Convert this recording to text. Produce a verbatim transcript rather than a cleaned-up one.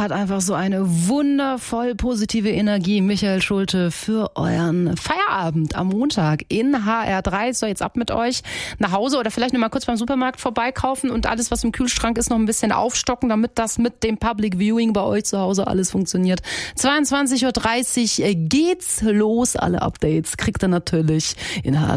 hat einfach so eine wundervoll positive Energie. Michael Schulte für euren Feierabend am Montag in H R drei. So, jetzt ab mit euch nach Hause oder vielleicht noch mal kurz beim Supermarkt vorbeikaufen und alles, was im Kühlschrank ist, noch ein bisschen aufstocken, damit das mit dem Public Viewing bei euch zu Hause alles funktioniert. zweiundzwanzig Uhr dreißig geht's los. Alle Updates kriegt ihr natürlich in H R